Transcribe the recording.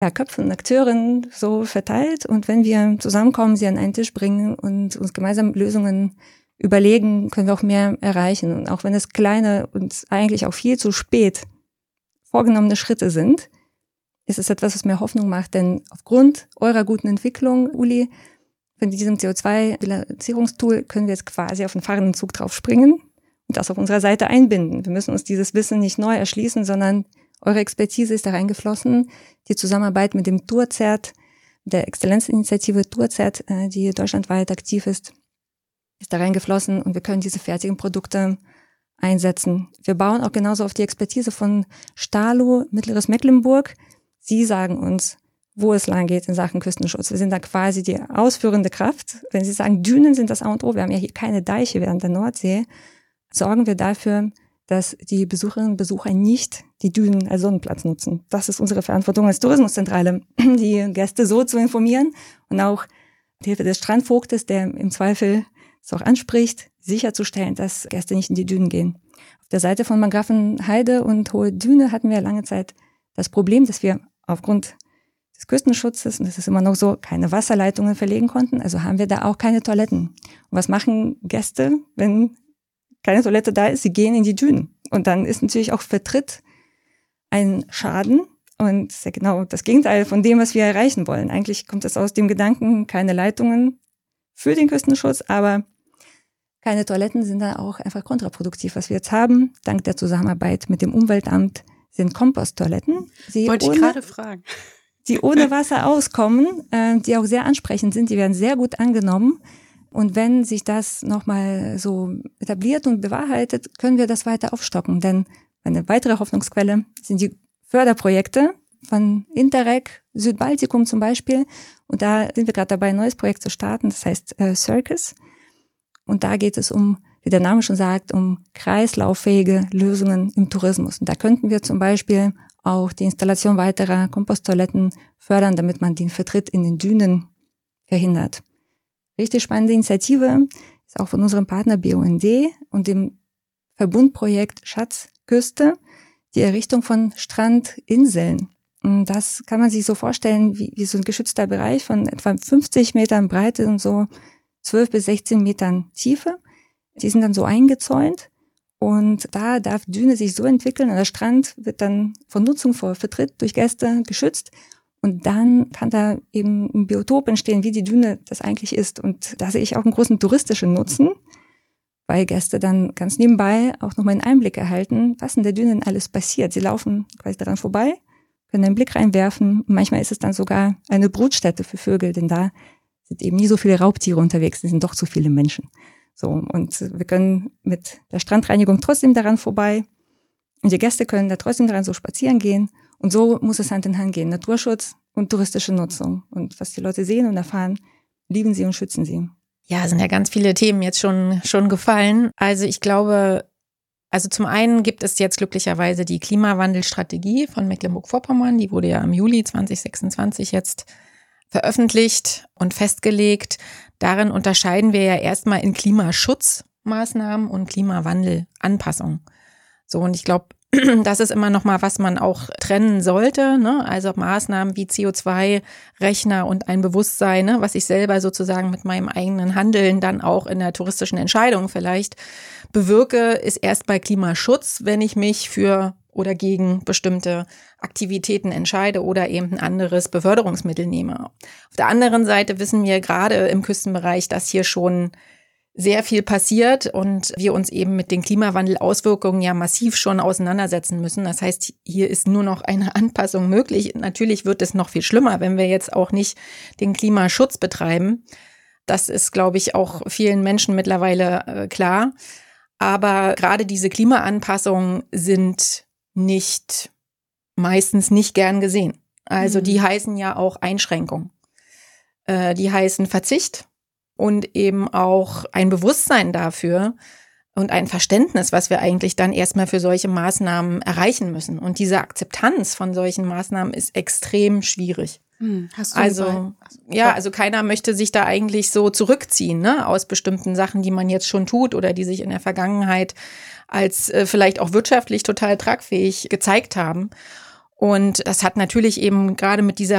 Köpfen und Akteuren so verteilt. Und wenn wir zusammenkommen, sie an einen Tisch bringen und uns gemeinsam Lösungen überlegen, können wir auch mehr erreichen. Und auch wenn es kleine und eigentlich auch viel zu spät vorgenommene Schritte sind, ist es etwas, was mir Hoffnung macht. Denn aufgrund eurer guten Entwicklung, Uli, von diesem CO2-Bilanzierungstool können wir jetzt quasi auf den fahrenden Zug drauf springen und das auf unserer Seite einbinden. Wir müssen uns dieses Wissen nicht neu erschließen, sondern eure Expertise ist da reingeflossen. Die Zusammenarbeit mit dem TourCert, der Exzellenzinitiative TourCert, die deutschlandweit aktiv ist da reingeflossen und wir können diese fertigen Produkte einsetzen. Wir bauen auch genauso auf die Expertise von Stalo, Mittleres Mecklenburg. Sie sagen uns, wo es lang geht in Sachen Küstenschutz. Wir sind da quasi die ausführende Kraft. Wenn Sie sagen, Dünen sind das A und O, wir haben ja hier keine Deiche während der Nordsee, sorgen wir dafür, dass die Besucherinnen und Besucher nicht die Dünen als Sonnenplatz nutzen. Das ist unsere Verantwortung als Tourismuszentrale, die Gäste so zu informieren und auch mit Hilfe des Strandvogtes, der im Zweifel es auch anspricht, sicherzustellen, dass Gäste nicht in die Dünen gehen. Auf der Seite von Markgrafenheide und Hohe Düne hatten wir lange Zeit das Problem, dass wir aufgrund des Küstenschutzes, und das ist immer noch so, keine Wasserleitungen verlegen konnten. Also haben wir da auch keine Toiletten. Und was machen Gäste, wenn keine Toilette da ist? Sie gehen in die Dünen. Und dann ist natürlich auch Vertritt ein Schaden. Und das ist ja genau das Gegenteil von dem, was wir erreichen wollen. Eigentlich kommt es aus dem Gedanken, keine Leitungen für den Küstenschutz, aber keine Toiletten sind da auch einfach kontraproduktiv. Was wir jetzt haben, dank der Zusammenarbeit mit dem Umweltamt, sind Komposttoiletten. Wollte ich gerade fragen. Die ohne Wasser auskommen, die auch sehr ansprechend sind, die werden sehr gut angenommen. Und wenn sich das nochmal so etabliert und bewahrheitet, können wir das weiter aufstocken. Denn eine weitere Hoffnungsquelle sind die Förderprojekte von Interreg, Südbaltikum zum Beispiel. Und da sind wir gerade dabei, ein neues Projekt zu starten, das heißt Circus. Und da geht es um, wie der Name schon sagt, um kreislauffähige Lösungen im Tourismus. Und da könnten wir zum Beispiel auch die Installation weiterer Komposttoiletten fördern, damit man den Vertritt in den Dünen verhindert. Richtig spannende Initiative ist auch von unserem Partner BUND und dem Verbundprojekt Schatzküste, die Errichtung von Strandinseln. Und das kann man sich so vorstellen wie so ein geschützter Bereich von etwa 50 Metern Breite und so 12 bis 16 Metern Tiefe. Die sind dann so eingezäunt. Und da darf Düne sich so entwickeln und der Strand wird dann von Nutzung vor Vertritt durch Gäste geschützt. Und dann kann da eben ein Biotop entstehen, wie die Düne das eigentlich ist. Und da sehe ich auch einen großen touristischen Nutzen, weil Gäste dann ganz nebenbei auch nochmal einen Einblick erhalten, was in der Düne alles passiert. Sie laufen quasi daran vorbei, können einen Blick reinwerfen. Und manchmal ist es dann sogar eine Brutstätte für Vögel, denn da sind eben nie so viele Raubtiere unterwegs, es sind doch zu viele Menschen. So, und wir können mit der Strandreinigung trotzdem daran vorbei und die Gäste können da trotzdem daran so spazieren gehen und so muss es Hand in Hand gehen. Naturschutz und touristische Nutzung und was die Leute sehen und erfahren, lieben sie und schützen sie. Ja, sind ja ganz viele Themen jetzt schon gefallen. Also ich glaube, zum einen gibt es jetzt glücklicherweise die Klimawandelstrategie von Mecklenburg-Vorpommern, die wurde ja im Juli 2026 jetzt veröffentlicht und festgelegt. Darin unterscheiden wir ja erstmal in Klimaschutzmaßnahmen und Klimawandelanpassung. So, und ich glaube, das ist immer noch mal, was man auch trennen sollte, ne? Also Maßnahmen wie CO2-Rechner und ein Bewusstsein, ne? Was ich selber sozusagen mit meinem eigenen Handeln dann auch in der touristischen Entscheidung vielleicht bewirke, ist erst bei Klimaschutz, wenn ich mich für oder gegen bestimmte Aktivitäten entscheide oder eben ein anderes Beförderungsmittel nehme. Auf der anderen Seite wissen wir gerade im Küstenbereich, dass hier schon sehr viel passiert und wir uns eben mit den Klimawandelauswirkungen ja massiv schon auseinandersetzen müssen. Das heißt, hier ist nur noch eine Anpassung möglich. Natürlich wird es noch viel schlimmer, wenn wir jetzt auch nicht den Klimaschutz betreiben. Das ist, glaube ich, auch vielen Menschen mittlerweile klar. Aber gerade diese Klimaanpassungen sind meistens nicht gern gesehen. Also die heißen ja auch Einschränkung. Die heißen Verzicht und eben auch ein Bewusstsein dafür und ein Verständnis, was wir eigentlich dann erstmal für solche Maßnahmen erreichen müssen. Und diese Akzeptanz von solchen Maßnahmen ist extrem schwierig. Hast du also keiner möchte sich da eigentlich so zurückziehen, ne, aus bestimmten Sachen, die man jetzt schon tut oder die sich in der Vergangenheit als vielleicht auch wirtschaftlich total tragfähig gezeigt haben. Und das hat natürlich eben gerade mit dieser